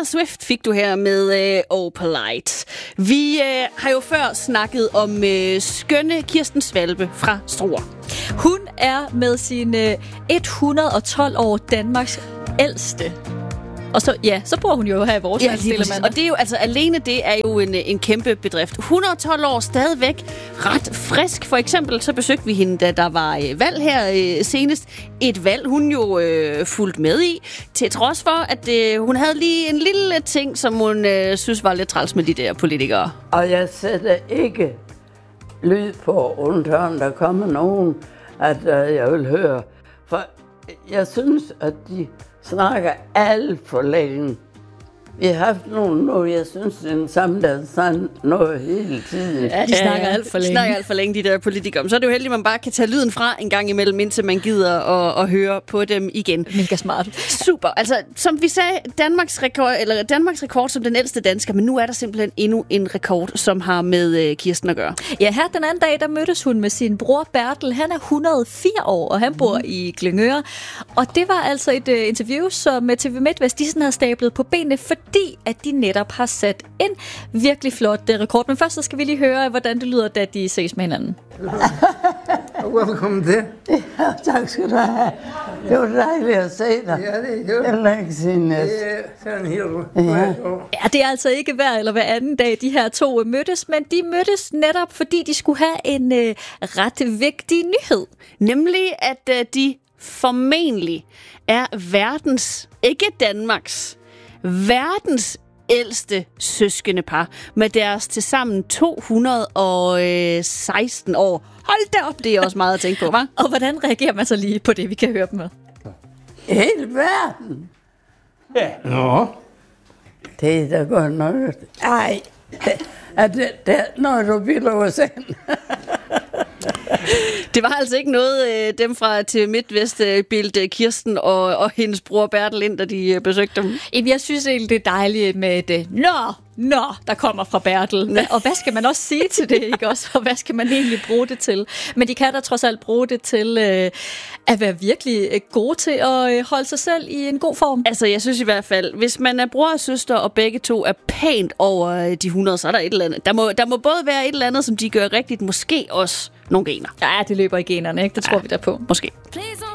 Taylor Swift fik du her med Oh Polite. Vi har jo før snakket om skønne Kirsten Svalbe fra Struer. Hun er med sine 112 år Danmarks ældste. Og så bor hun jo her i vores landsdel. Og det er jo altså alene det er jo en kæmpe bedrift. 112 år stadigvæk ret frisk. For eksempel så besøgte vi hende, da der var valg her senest. Et valg, hun jo fulgte med i. Til trods for, at hun havde lige en lille ting, som hun synes var lidt træls med de der politikere. Og jeg sætter ikke lyd på undtagen, der kommer nogen, at jeg vil høre. For jeg synes, at de snakker alt for længe. Vi har haft nogen nu, jeg synes, den samme der sådan noget hele tiden. Ja, de snakker alt for længe. De snakker alt for længe, de der politikere. Så er det jo heldigt, at man bare kan tage lyden fra en gang imellem, indtil man gider at høre på dem igen. Mega smart. Super. Altså, som vi sagde, Danmarks rekord som den ældste dansker, men nu er der simpelthen endnu en rekord, som har med Kirsten at gøre. Ja, her den anden dag, der mødtes hun med sin bror Bertel. Han er 104 år, og han bor i Glyngøre. Og det var altså et interview, som TV MidtVest de sådan havde stablet på benene, fordi at de netop har sat en virkelig flot rekord. Men først så skal vi lige høre, hvordan det lyder, da de ses med hinanden. Velkommen til. Ja, tak skal du have. Det var dejligt at se dig. Ja, det er det. Længe siden. Det er sådan helt Ja, det er altså ikke hver eller hver anden dag, de her to mødtes, men de mødtes netop, fordi de skulle have en ret vigtig nyhed. Nemlig, at de formentlig er ikke Danmarks, verdens ældste søskendepar med deres tilsammen 216 år. Hold da op, det er også meget at tænke på, hva'? Og hvordan reagerer man så lige på det, vi kan høre dem med? Hele verden. Ja. Nå. Det er da godt nok. Ej. Det er noget, du vil over sen. Det var altså ikke noget, dem fra TV MidtVest bildte Kirsten og hendes bror Bertel ind, da de besøgte dem. Jeg synes egentlig, det er dejligt med det. Nå, der kommer fra Bertel. Og hvad skal man også sige til det, ikke også? Og hvad skal man egentlig bruge det til? Men de kan da trods alt bruge det til at være virkelig gode til at holde sig selv i en god form. Altså, jeg synes i hvert fald, hvis man er bror og søster, og begge to er pænt over de 100, så er der et eller andet. Der må både være et eller andet, som de gør rigtigt, måske også nogle gener. Ja, det løber i generne, ikke? Det tror vi der på. Måske.